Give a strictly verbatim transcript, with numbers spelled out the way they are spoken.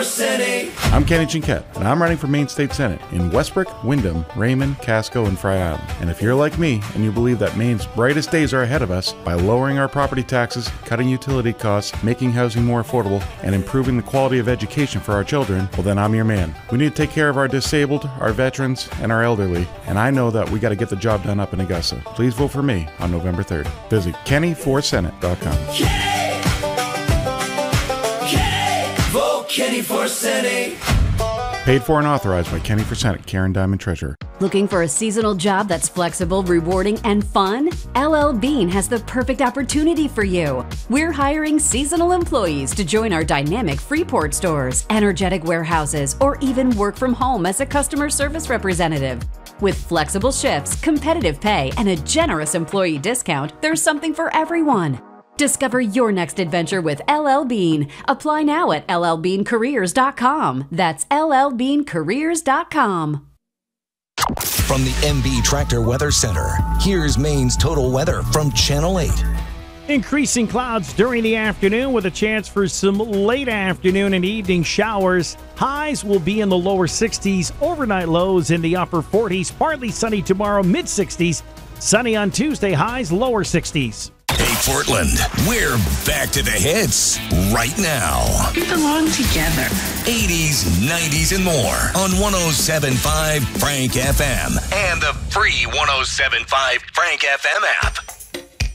for Senate. I'm Kenny Chinquette, and I'm running for Maine State Senate in Westbrook, Wyndham, Raymond, Casco, and Fry Island. And if you're like me and you believe that Maine's brightest days are ahead of us by lowering our property taxes, cutting utility costs, making housing more affordable, and improving the quality of education for our children, well then I'm your man. We need to take care of our disabled, our veterans, and our elderly, and I know that we got to get the job done up in Augusta. Please vote for me on November third. Visit Kenny for Senate dot com. Kenny! Kenny! Vote Kenny for Senate. Paid for and authorized by Kenny for Senate, Karen Diamond, Treasurer. Looking for a seasonal job that's flexible, rewarding, and fun? L L Bean has the perfect opportunity for you. We're hiring seasonal employees to join our dynamic Freeport stores, energetic warehouses, or even work from home as a customer service representative. With flexible shifts, competitive pay, and a generous employee discount, there's something for everyone. Discover your next adventure with L L Bean. Apply now at L L bean careers dot com. That's L L bean careers dot com. From the M B Tractor Weather Center, here's Maine's total weather from Channel eight. Increasing clouds during the afternoon with a chance for some late afternoon and evening showers. Highs will be in the lower sixties, overnight lows in the upper forties, partly sunny tomorrow, mid sixties. Sunny on Tuesday, highs lower sixties. Hey, Portland, we're back to the hits right now. We belong together. eighties, nineties, and more on one oh seven point five Frank F M and the free one oh seven point five Frank F M app.